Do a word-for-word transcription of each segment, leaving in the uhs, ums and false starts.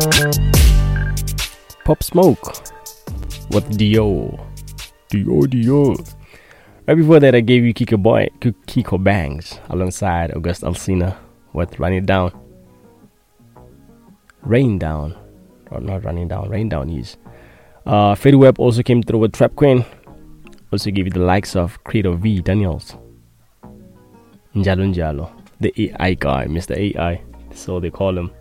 Pop Smoke with Dio. Dio, Dio. Right before that, I gave you Kiko Boy, Kiko Bangs alongside August Alsina with Run It Down. Rain Down. Or not Running Down, Rain Down is. Uh, Fade Web also came through with Trap Queen. Also gave you the likes of Credo V, Daniels. Njalo Njalo. The A I guy, Mister A I. So they call him.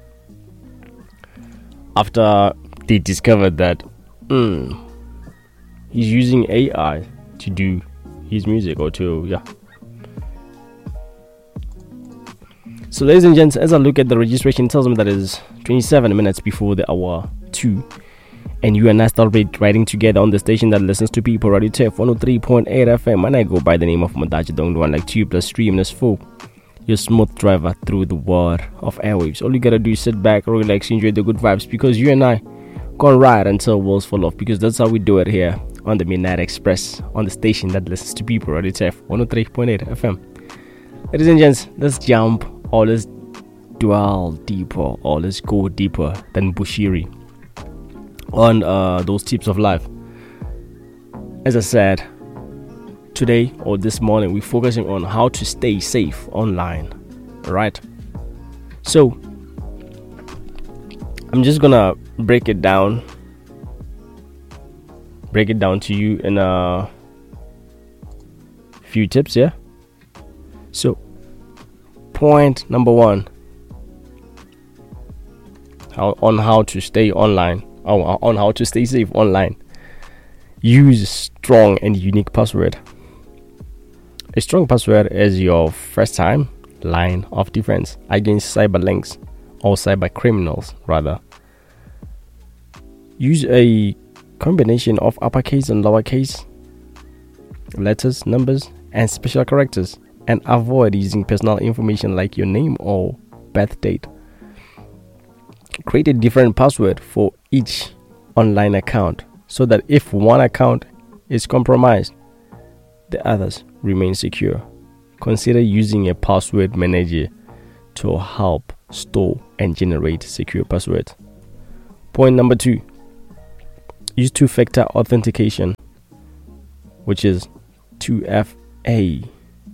After they discovered that mm, he's using A I to do his music or to, yeah. So, ladies and gents, as I look at the registration, it tells me that it's twenty-seven minutes before the hour two. And you and I still riding together on the station that listens to people, Radio T F one oh three point eight F M. And I go by the name of Madaji Dong, the one like two plus stream as full. Your smooth driver through the world of airwaves. All you gotta do is sit back, relax, enjoy the good vibes, because you and I gonna ride until walls fall off, because that's how we do it here on the Midnight Express, on the station that listens to people, Radio T F one oh three point eight F M. Ladies and gents, let's jump, or let's dwell deeper, or let's go deeper than Bushiri on uh, those tips of life. As I said, today or this morning, we're focusing on how to stay safe online. Right? So, I'm just gonna break it down. Break it down to you in a few tips, yeah? So, point number one, how, on how to stay online, or on how to stay safe online. Use a strong and unique password. A strong password is your first time line of defense against cyber links or cyber criminals, rather. Use a combination of uppercase and lowercase letters, numbers, and special characters, and avoid using personal information like your name or birth date. Create a different password for each online account so that if one account is compromised, the others remain secure. Consider using a password manager to help store and generate secure passwords. Point number two, use two-factor authentication, which is two F A.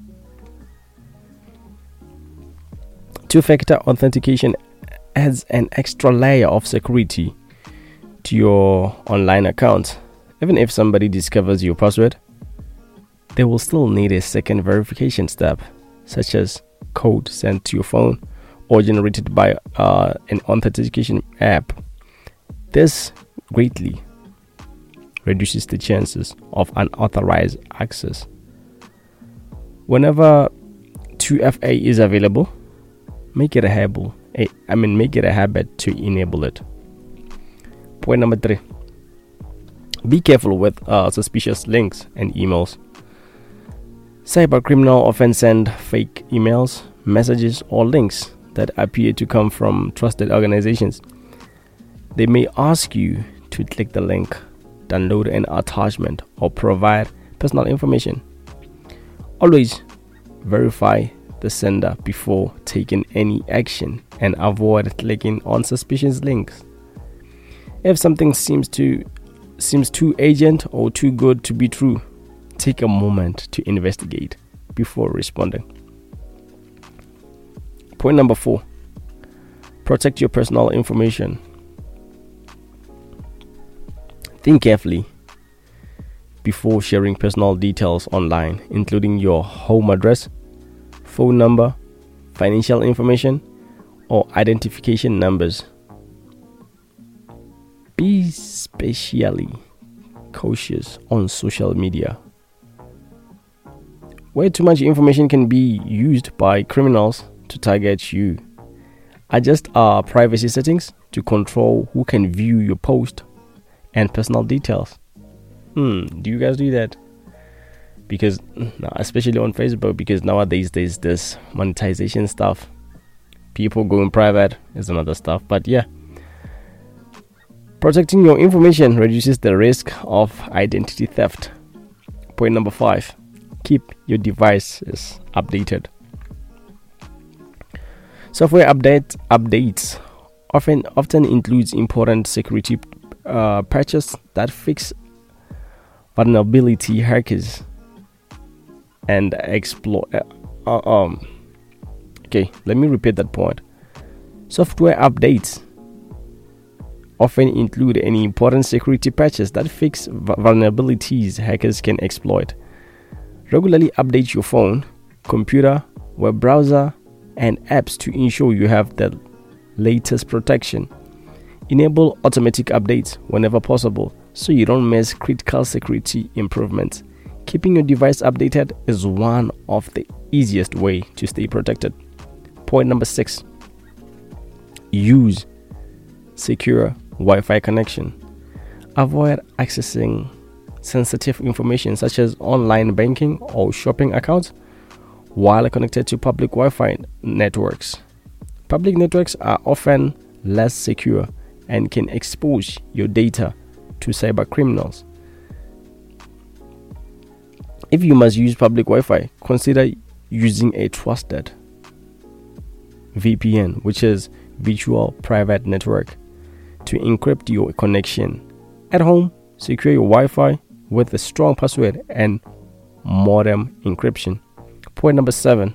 Two-factor authentication adds an extra layer of security to your online account. Even if somebody discovers your password, they will still need a second verification step, such as code sent to your phone or generated by uh, an authentication app. This greatly reduces the chances of unauthorized access. Whenever two F A is available, make it a habit. I mean, make it a habit to enable it. Point number three: be careful with uh, suspicious links and emails. Cyber criminals often send fake emails, messages, or links that appear to come from trusted organizations. They may ask you to click the link, download an attachment, or provide personal information. Always verify the sender before taking any action and avoid clicking on suspicious links. If something seems to seems too urgent or too good to be true, take a moment to investigate before responding. Point number four: protect your personal information. Think carefully before sharing personal details online, including your home address, phone number, financial information, or identification numbers. Be especially cautious on social media, where too much information can be used by criminals to target you. Adjust our privacy settings to control who can view your post and personal details. Hmm, do you guys do that? Because, especially on Facebook, because nowadays there's this monetization stuff. People going private is another stuff. But yeah, protecting your information reduces the risk of identity theft. Point number five: keep your devices updated. Software update updates often often includes important security uh, patches that fix vulnerability hackers and exploit. Uh, uh, um. Okay, let me repeat that point. Software updates often include any important security patches that fix vulnerabilities hackers can exploit. Regularly update your phone, computer, web browser, and apps to ensure you have the latest protection. Enable automatic updates whenever possible so you don't miss critical security improvements. Keeping your device updated is one of the easiest way to stay protected. Point number six. Use secure Wi-Fi connection. Avoid accessing sensitive information such as online banking or shopping accounts while connected to public Wi-Fi networks. Public networks are often less secure and can expose your data to cyber criminals. If you must use public Wi-Fi, consider using a trusted V P N, which is Virtual Private Network, to encrypt your connection. At home, secure your Wi-Fi with a strong password and modem encryption. Point number seven.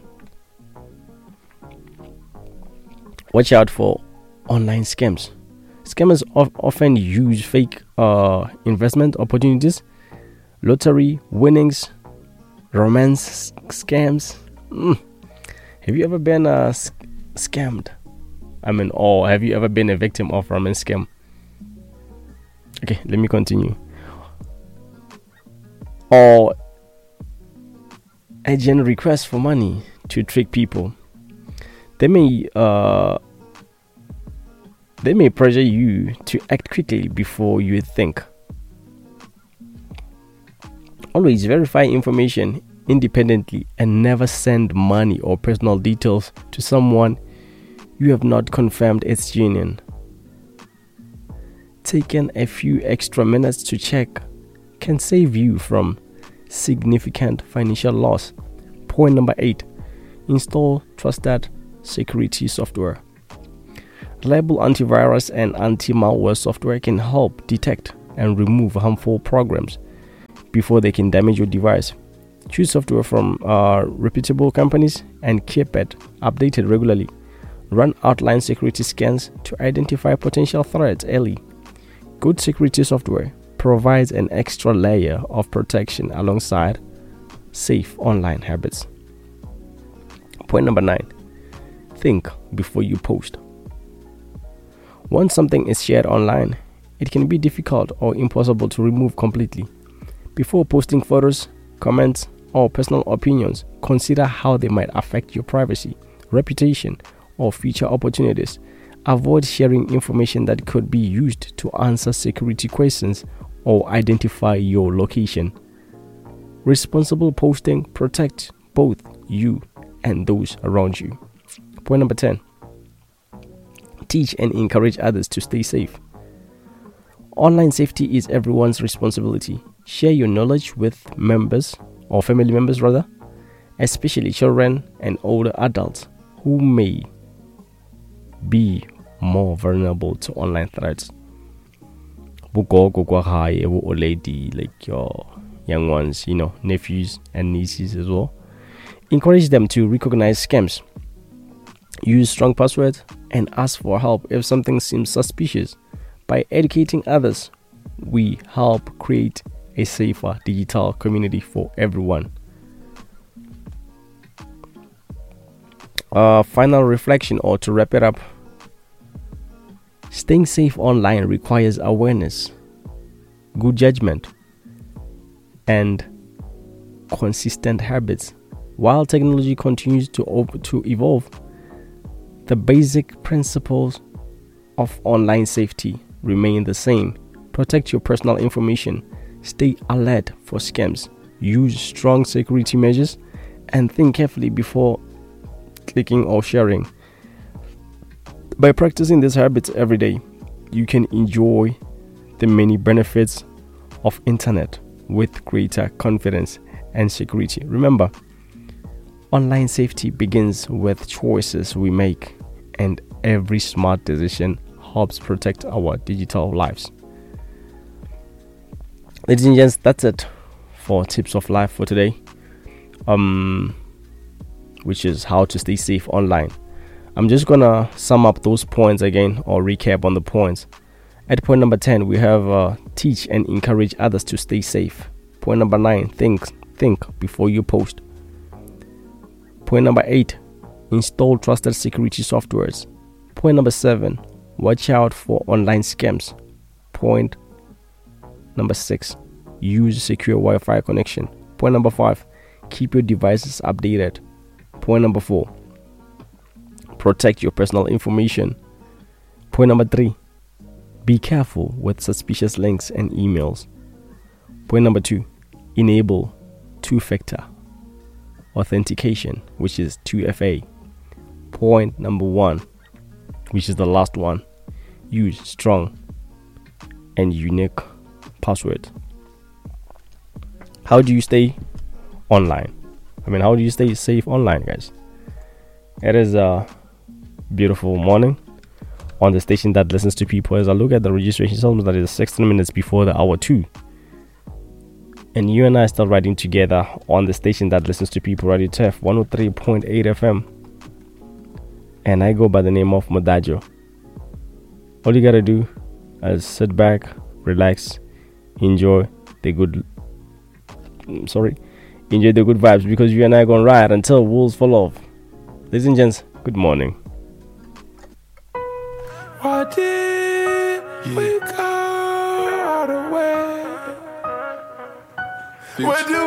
Watch out for online scams. Scammers of, often use fake uh, investment opportunities, lottery winnings, romance scams. Mm. Have you ever been uh, sc- scammed? I mean, or have you ever been a victim of romance scam? Okay, let me continue. Or agent requests for money to trick people. They may uh, they may pressure you to act quickly before you think. Always verify information independently and never send money or personal details to someone you have not confirmed it's genuine. Taking a few extra minutes to check can save you from significant financial loss. Point number eight. Install trusted security software. Reliable antivirus and anti-malware software can help detect and remove harmful programs before they can damage your device. Choose software from uh, reputable companies and keep it updated regularly. Run outline security scans to identify potential threats early. Good security software provides an extra layer of protection alongside safe online habits. Point number nine. Think before you post. Once something is shared online, it can be difficult or impossible to remove completely. Before posting photos, comments, or personal opinions, consider how they might affect your privacy, reputation, or future opportunities. Avoid sharing information that could be used to answer security questions or identify your location. Responsible posting protects both you and those around you. Point number ten. Teach and encourage others to stay safe. Online safety is everyone's responsibility. Share your knowledge with members or family members rather, especially children and older adults who may be more vulnerable to online threats. Or lady, like your young ones, you know, nephews and nieces as well. Encourage them to recognize scams. Use strong passwords and ask for help if something seems suspicious. By educating others, we help create a safer digital community for everyone. Uh, final reflection, or to wrap it up. Staying safe online requires awareness, good judgment, and consistent habits. While technology continues to op- to evolve, the basic principles of online safety remain the same. Protect your personal information, stay alert for scams, use strong security measures, and think carefully before clicking or sharing. By practicing these habits every day, you can enjoy the many benefits of internet with greater confidence and security. Remember, online safety begins with choices we make, and every smart decision helps protect our digital lives. Ladies and gents, that's it for Tips of Life for today. Um, which is how to stay safe online. I'm just gonna sum up those points again, or recap on the points. At point number ten, we have uh, teach and encourage others to stay safe. Point number nine, think think before you post. Point number eight, install trusted security softwares. Point number seven, watch out for online scams. Point number six, use secure Wi-Fi connection. Point number five, keep your devices updated. Point number four, protect your personal information. Point number three, be careful with suspicious links and emails. Point number two, enable two-factor authentication, which is two F A. Point number one, which is the last one, use strong and unique password. How do you stay online? I mean, how do you stay safe online, guys? It is a beautiful morning on the station that listens to people. As I look at the registration, tells me that it is sixteen minutes before the hour two. And you and I are still riding together on the station that listens to people, Radio T E F one oh three point eight F M. And I go by the name of Modajo. All you gotta do is sit back, relax, enjoy the good sorry enjoy the good vibes, because you and I are gonna ride until wolves fall off. Ladies and gents, good morning. Why did yeah. we go out of way?